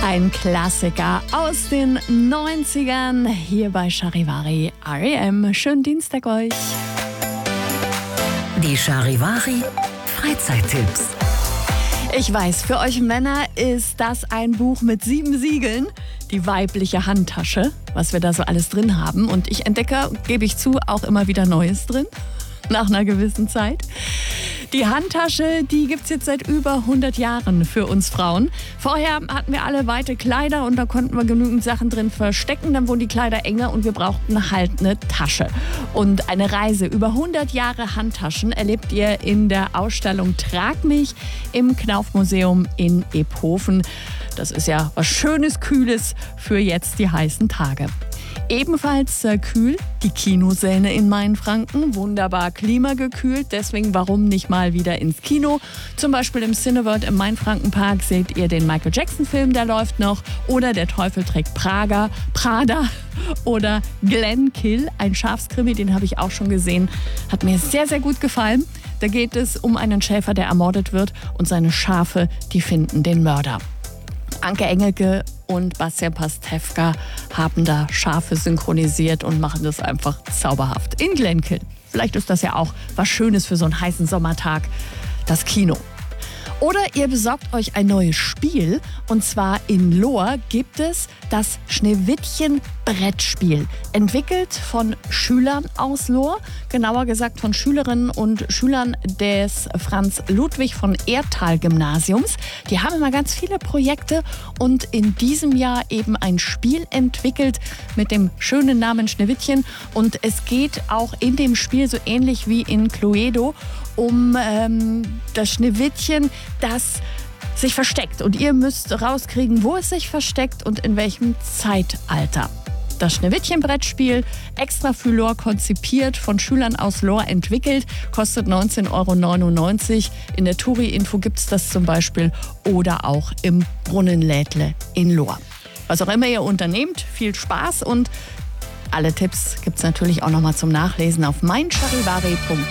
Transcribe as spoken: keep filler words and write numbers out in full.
Ein Klassiker aus den neunzigern hier bei Charivari R E M. Schönen Dienstag euch. Die Charivari Freizeittipps. Ich weiß, für euch Männer ist das ein Buch mit sieben Siegeln. Die weibliche Handtasche, was wir da so alles drin haben. Und ich entdecke, gebe ich zu, auch immer wieder Neues drin. Nach einer gewissen Zeit. Die Handtasche, die gibt es jetzt seit über hundert Jahren für uns Frauen. Vorher hatten wir alle weite Kleider und da konnten wir genügend Sachen drin verstecken. Dann wurden die Kleider enger und wir brauchten halt eine Tasche. Und eine Reise über hundert Jahre Handtaschen erlebt ihr in der Ausstellung Trag mich im Knauf-Museum in Ephofen. Das ist ja was Schönes, Kühles für jetzt die heißen Tage. Ebenfalls äh, kühl die Kinosäle in Mainfranken, wunderbar klimagekühlt, deswegen warum nicht mal wieder ins Kino. Zum Beispiel im Cineworld im Mainfrankenpark seht ihr den Michael Jackson Film, der läuft noch, oder Der Teufel trägt Praga, Prada oder Glenn Kill, ein Schafskrimi, den habe ich auch schon gesehen, hat mir sehr, sehr gut gefallen. Da geht es um einen Schäfer, der ermordet wird und seine Schafe, die finden den Mörder. Anke Engelke und Bastian Pastewka haben da Schafe synchronisiert und machen das einfach zauberhaft. In Glenn Kill. Vielleicht ist das ja auch was Schönes für so einen heißen Sommertag, das Kino. Oder ihr besorgt euch ein neues Spiel. Und zwar in Lohr gibt es das Schneewittchen-Brettspiel. Entwickelt von Schülern aus Lohr. Genauer gesagt von Schülerinnen und Schülern des Franz-Ludwig von Erdtal-Gymnasiums. Die haben immer ganz viele Projekte und in diesem Jahr eben ein Spiel entwickelt mit dem schönen Namen Schneewittchen. Und es geht auch in dem Spiel so ähnlich wie in Cluedo um ähm, das Schneewittchen, das sich versteckt. Und ihr müsst rauskriegen, wo es sich versteckt und in welchem Zeitalter. Das Schneewittchen-Brettspiel, extra für Lohr konzipiert, von Schülern aus Lohr entwickelt, kostet neunzehn Euro neunundneunzig. In der Touri-Info gibt es das zum Beispiel oder auch im Brunnenlädle in Lohr. Was auch immer ihr unternehmt, viel Spaß und alle Tipps gibt es natürlich auch nochmal zum Nachlesen auf mein charivari punkt